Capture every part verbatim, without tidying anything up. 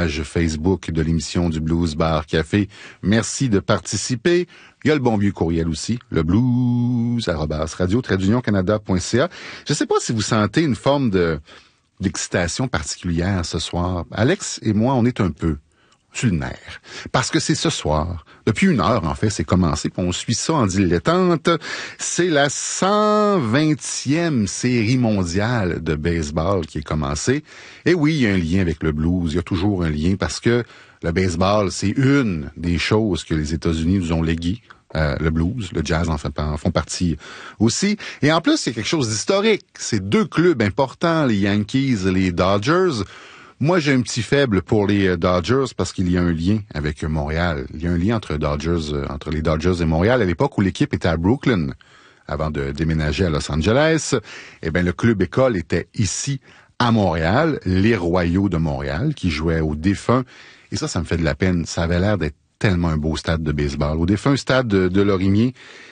page Facebook de l'émission du Blues Bar Café. Merci de participer. Il y a le bon vieux courriel aussi, le blues arobase radio trait d'union canada point c a. Je ne sais pas si vous sentez une forme de d'excitation particulière ce soir. Alex et moi, on est un peu sur le nerf. Parce que c'est ce soir, depuis une heure en fait, c'est commencé, puis on suit ça en dilettante. C'est la cent vingtième série mondiale de baseball qui est commencée. Et oui, il y a un lien avec le blues, il y a toujours un lien parce que le baseball, c'est une des choses que les États-Unis nous ont léguées. Euh, le blues, le jazz en, fait, en font partie aussi. Et en plus, c'est quelque chose d'historique. C'est deux clubs importants, les Yankees et les Dodgers. Moi, j'ai un petit faible pour les Dodgers parce qu'il y a un lien avec Montréal. Il y a un lien entre Dodgers, euh, entre les Dodgers et Montréal. À l'époque où l'équipe était à Brooklyn, avant de déménager à Los Angeles, eh bien, le club école était ici à Montréal, les Royaux de Montréal, qui jouaient au défunt. Et ça, ça me fait de la peine. Ça avait l'air d'être tellement un beau stade de baseball. Au défunt stade de, de Lorimier,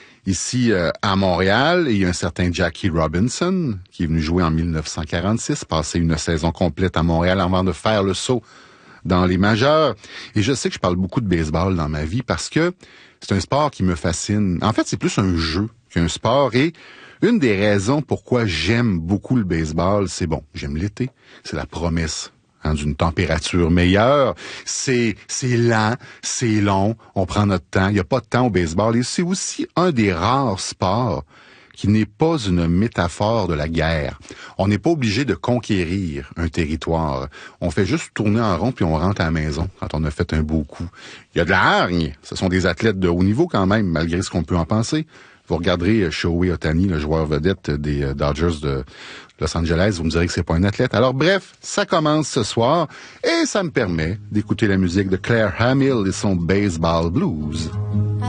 ici euh, à Montréal, il y a un certain Jackie Robinson qui est venu jouer en dix-neuf cent quarante-six, passer une saison complète à Montréal avant de faire le saut dans les majeurs. Et je sais que je parle beaucoup de baseball dans ma vie parce que c'est un sport qui me fascine. En fait, c'est plus un jeu qu'un sport. Et une des raisons pourquoi j'aime beaucoup le baseball, c'est bon, j'aime l'été, c'est la promesse d'une température meilleure. C'est, c'est lent, c'est long, on prend notre temps. Il n'y a pas de temps au baseball. Et c'est aussi un des rares sports qui n'est pas une métaphore de la guerre. On n'est pas obligé de conquérir un territoire. On fait juste tourner en rond puis on rentre à la maison quand on a fait un beau coup. Il y a de la hargne. Ce sont des athlètes de haut niveau quand même, malgré ce qu'on peut en penser. Vous regarderez Shohei Ohtani, le joueur vedette des Dodgers de Los Angeles, vous me direz que c'est pas un athlète. Alors bref, ça commence ce soir et ça me permet d'écouter la musique de Claire Hamill et son Baseball Blues.